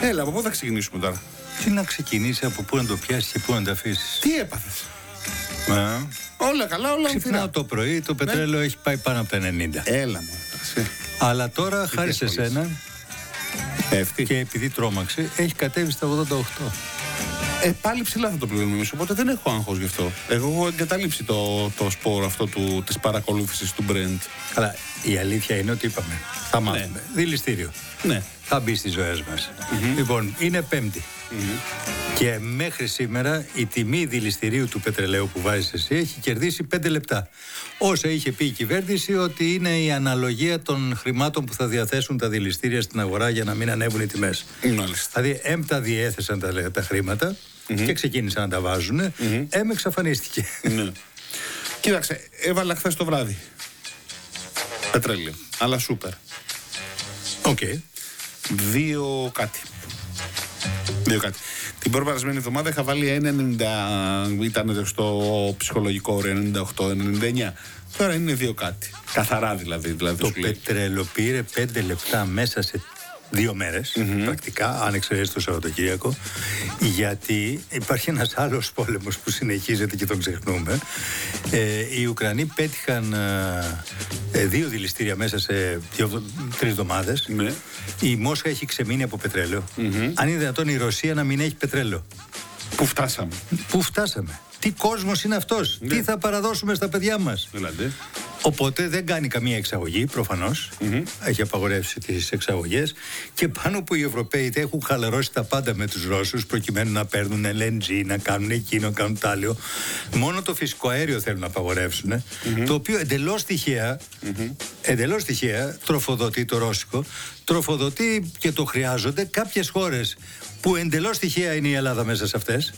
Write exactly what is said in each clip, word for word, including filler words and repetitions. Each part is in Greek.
Έλα, από πού θα ξεκινήσουμε τώρα? Τι να ξεκινήσει, από πού να το πιάσει και πού να το αφήσει. Τι έπαθες? Α, Όλα καλά, όλα ξυπνάω αμφιρά. το πρωί, το πετρέλαιο έχει πάει πάνω από τα ενενήντα. Έλα μου. Αλλά τώρα, χάρη σε ασχολείσαι. σένα Πέφτει. και επειδή τρόμαξε, έχει κατέβει στα ογδόντα οκτώ. Ε, πάλι ψηλά θα το πληρώνουμε εμείς, οπότε δεν έχω άγχος γι' αυτό. Εγώ έχω εγκαταλείψει το, το σπόρο αυτό του, της παρακολούθησης του Brent. Αλλά η αλήθεια είναι ότι είπαμε. Θα μάθουμε. Δηληστήριο. Ναι. Θα μπει στις ζωές μας. Λοιπόν, είναι Πέμπτη. Και μέχρι σήμερα η τιμή δηληστηρίου του πετρελαίου που βάζεις εσύ έχει κερδίσει πέντε λεπτά. Όσα είχε πει η κυβέρνηση ότι είναι η αναλογία των χρημάτων που θα διαθέσουν τα δηληστήρια στην αγορά για να μην ανέβουν οι τιμές. Μάλιστα. Δηλαδή, έμ τα διέθεσαν τα, τα χρήματα και ξεκίνησαν να τα βάζουν. Έμ εξαφανίστηκε. Ναι. Κοίταξε, έβαλα χθες το βράδυ πετρέλαιο, αλλά σούπερ. Οκ. Δύο κάτι. Δύο κάτι. Την προπερασμένη εβδομάδα είχα βάλει ένα ενενήντα, ήταν στο ψυχολογικό όριο ενενήντα οκτώ ενενήντα εννιά. Τώρα είναι δύο κάτι. Καθαρά δηλαδή. δηλαδή Το σου λέει. πετρέλαιο πήρε πέντε λεπτά μέσα σε δύο μέρες, πρακτικά, αν εξαιρέσει το Σαββατοκύριακο, γιατί υπάρχει ένας άλλος πόλεμος που συνεχίζεται και τον ξεχνούμε. Ε, οι Ουκρανοί πέτυχαν ε, ε, δύο δηληστήρια μέσα σε δύο, τρεις εβδομάδες. Ναι. Η Μόσχα έχει ξεμείνει από πετρέλαιο. Αν είναι δυνατόν η Ρωσία να μην έχει πετρέλαιο. Πού φτάσαμε. Πού φτάσαμε. Τι κόσμος είναι αυτός. Ναι. Τι θα παραδώσουμε στα παιδιά μας. Δηλαδή. Οπότε δεν κάνει καμία εξαγωγή, προφανώς. Έχει απαγορεύσει τις εξαγωγές. Και πάνω που οι Ευρωπαίοι έχουν χαλαρώσει τα πάντα με τους Ρώσους, προκειμένου να παίρνουν ελ εν τζι, να κάνουν εκείνο, να κάνουν τ' άλλο. Μόνο το φυσικό αέριο θέλουν να απαγορεύσουν. Το οποίο εντελώς τυχαία, εντελώς τυχαία τροφοδοτεί το ρώσικο, τροφοδοτεί και το χρειάζονται κάποιες χώρες που εντελώς τυχαία είναι η Ελλάδα μέσα σε αυτές.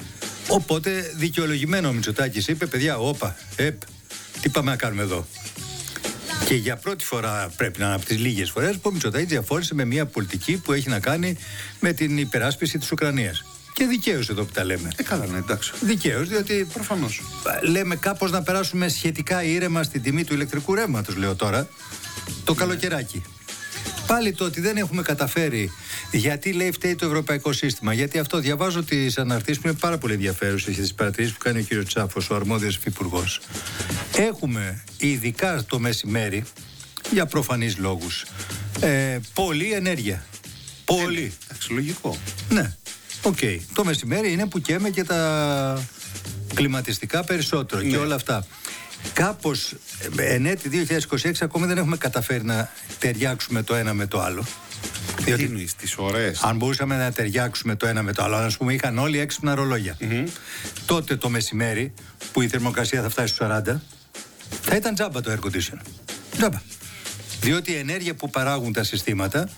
Οπότε δικαιολογημένο ο Μητσοτάκης είπε: παιδιά, όπα, επ. Τι πάμε να κάνουμε εδώ. Και για πρώτη φορά, πρέπει να είναι από τις λίγες φορές που ο Μητσοτάκης διαφόρησε με μια πολιτική που έχει να κάνει με την υπεράσπιση της Ουκρανίας. Και δικαίως εδώ που τα λέμε. Ε, καλά, ναι, εντάξει. Δικαίως, διότι Προφανώς. λέμε κάπως να περάσουμε σχετικά ήρεμα στην τιμή του ηλεκτρικού ρεύματος, λέω τώρα, το καλοκαιράκι. Πάλι το ότι δεν έχουμε καταφέρει, γιατί λέει φταίει το ευρωπαϊκό σύστημα. Γιατί αυτό διαβάζω τις αναρτήσεις που είναι πάρα πολύ ενδιαφέρουσες και τις παρατηρήσεις που κάνει ο κύριος Τσάφος, ο αρμόδιος υφυπουργός. Έχουμε ειδικά το μεσημέρι, για προφανείς λόγους, ε, πολλή ενέργεια. Πολύ. Εντάξει, λογικό. Ναι, οκ. Okay. Το μεσημέρι είναι που καίμε και τα κλιματιστικά περισσότερο και όλα αυτά. Κάπως εν έτη δύο χιλιάδες είκοσι έξι ακόμη δεν έχουμε καταφέρει να ταιριάξουμε το ένα με το άλλο. Τι εννοείς, τις ώρες. Αν μπορούσαμε να ταιριάξουμε το ένα με το άλλο, ας πούμε, είχαν όλοι έξυπνα ρολόγια. Τότε το μεσημέρι, που η θερμοκρασία θα φτάσει στους σαράντα, θα ήταν τζάμπα το air condition. Τζάμπα. Διότι η ενέργεια που παράγουν τα συστήματα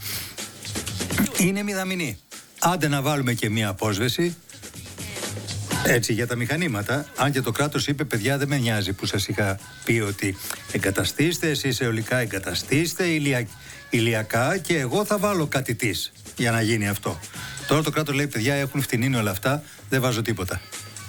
είναι μηδαμινή. Άντε να βάλουμε και μία απόσβεση. Έτσι, για τα μηχανήματα, αν και το κράτος είπε: παιδιά, δεν με νοιάζει που σας είχα πει ότι εγκαταστήστε εσείς αιωλικά, εγκαταστήστε ηλια... ηλιακά και εγώ θα βάλω κάτι της για να γίνει αυτό. Τώρα το κράτος λέει: παιδιά, έχουν φτηνίνει όλα αυτά, δεν βάζω τίποτα.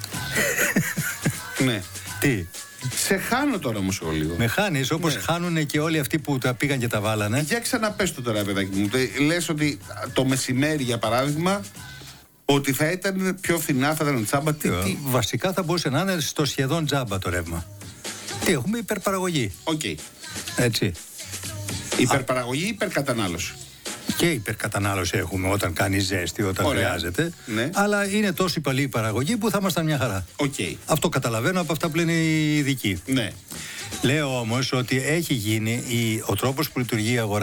Ναι. Τι, Σε χάνω τώρα όμως εγώ λίγο. με χάνεις όπως Ναι. χάνουν και όλοι αυτοί που τα πήγαν και τα βάλανε. Για ξαναπες το τώρα, παιδάκι μου. Τε- Λες ότι το μεσημέρι, για παράδειγμα, ότι θα ήταν πιο φθηνά, θα ήταν τσάμπα. Τι, τι. Βασικά θα μπορούσε να είναι στο σχεδόν τζάμπα το ρεύμα. Τι έχουμε, υπερπαραγωγή. Οκ. Έτσι. Υπερπαραγωγή, υπερκατανάλωση. Και υπερκατανάλωση έχουμε όταν κάνει ζέστη, όταν Ωραία. χρειάζεται. Ναι. Αλλά είναι τόσο παλή η παραγωγή που θα ήμασταν μια χαρά. Οκ. Αυτό καταλαβαίνω από αυτά που λένε οι ειδικοί. Ναι. Λέω όμως ότι έχει γίνει η, ο τρόπος που λειτουργεί η αγορά.